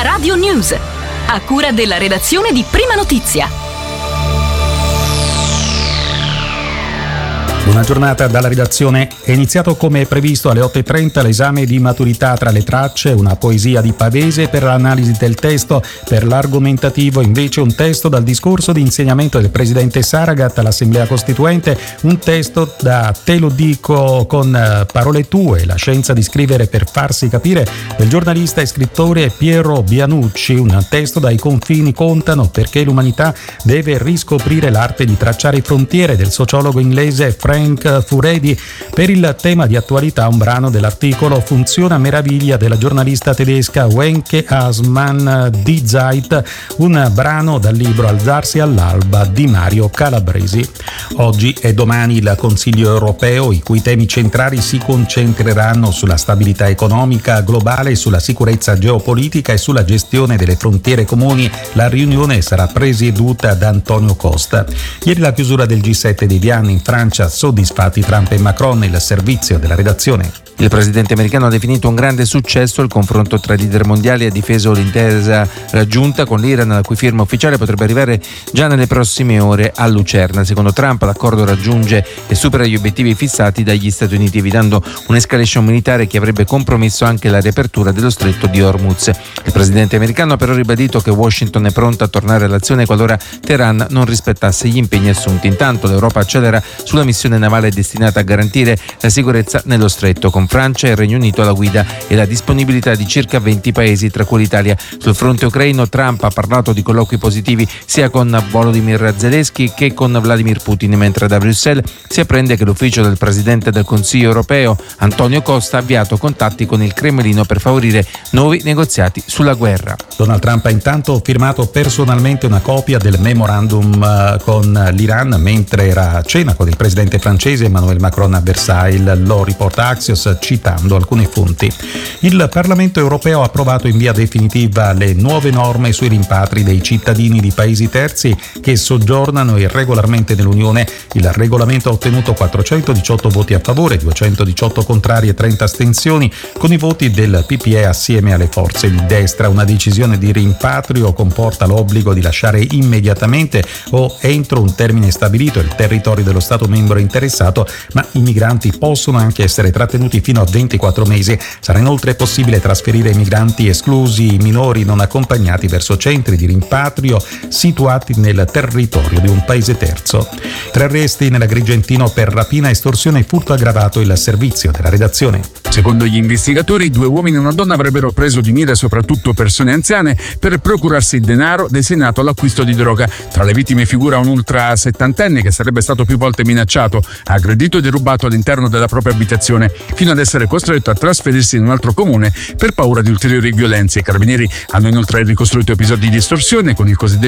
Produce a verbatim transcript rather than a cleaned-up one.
La Radio News, a cura della redazione di Prima Notizia. Buona giornata dalla redazione. È iniziato come previsto alle otto e trenta l'esame di maturità tra le tracce, una poesia di Pavese per l'analisi del testo, per l'argomentativo invece un testo dal discorso di insegnamento del presidente Saragat all'Assemblea Costituente, un testo da Te lo dico con parole tue, la scienza di scrivere per farsi capire del giornalista e scrittore Piero Bianucci, un testo dai confini contano perché l'umanità deve riscoprire l'arte di tracciare frontiere del sociologo inglese Frank Furedi. Per il tema di attualità un brano dell'articolo Funziona meraviglia della giornalista tedesca Wenke Asman Die Zeit, un brano dal libro Alzarsi all'alba di Mario Calabresi. Oggi e domani il Consiglio europeo, i cui temi centrali si concentreranno sulla stabilità economica globale, sulla sicurezza geopolitica e sulla gestione delle frontiere comuni. La riunione sarà presieduta da Antonio Costa. Ieri la chiusura del G sette di Vienna in Francia, soddisfatti Trump e Macron. Il servizio della redazione. Il presidente americano ha definito un grande successo il confronto tra i leader mondiali e ha difeso l'intesa raggiunta con l'Iran, la cui firma ufficiale potrebbe arrivare già nelle prossime ore a Lucerna. Secondo Trump l'accordo raggiunge e supera gli obiettivi fissati dagli Stati Uniti, evitando un'escalation militare che avrebbe compromesso anche la riapertura dello stretto di Hormuz. Il presidente americano ha però ribadito che Washington è pronta a tornare all'azione qualora Teheran non rispettasse gli impegni assunti. Intanto l'Europa accelera sulla missione navale destinata a garantire la sicurezza nello stretto, con Francia e il Regno Unito alla guida e la disponibilità di circa venti paesi, tra cui l'Italia. Sul fronte ucraino Trump ha parlato di colloqui positivi sia con Volodymyr Zelensky che con Vladimir Putin, mentre da Bruxelles si apprende che l'ufficio del presidente del Consiglio europeo Antonio Costa ha avviato contatti con il Cremlino per favorire nuovi negoziati sulla guerra. Donald Trump ha intanto firmato personalmente una copia del memorandum con l'Iran mentre era a cena con il presidente francese Emmanuel Macron a Versailles, lo riporta Axios citando alcune fonti. Il Parlamento europeo ha approvato in via definitiva le nuove norme sui rimpatri dei cittadini di paesi terzi che soggiornano irregolarmente nell'Unione. Il regolamento ha ottenuto quattrocentodiciotto voti a favore, duecentodiciotto contrari e trenta astensioni, con i voti del P P E assieme alle forze di destra. Una decisione di rimpatrio comporta l'obbligo di lasciare immediatamente o entro un termine stabilito il territorio dello Stato membro interessato, ma i migranti possono anche essere trattenuti fino a ventiquattro mesi. Sarà inoltre possibile trasferire i migranti esclusi, i minori non accompagnati, verso centri di rimpatrio situati nel territorio di un paese terzo. Tre arresti nell'Agrigentino per rapina, estorsione e furto aggravato. Il servizio della redazione. Secondo gli investigatori, due uomini e una donna avrebbero preso di mira soprattutto persone anziane per procurarsi denaro destinato all'acquisto di droga. Tra le vittime figura un ultra settantenne che sarebbe stato più volte minacciato, aggredito e derubato all'interno della propria abitazione, fino ad essere costretto a trasferirsi in un altro comune per paura di ulteriori violenze. I carabinieri hanno inoltre ricostruito episodi di estorsione con il cosiddetto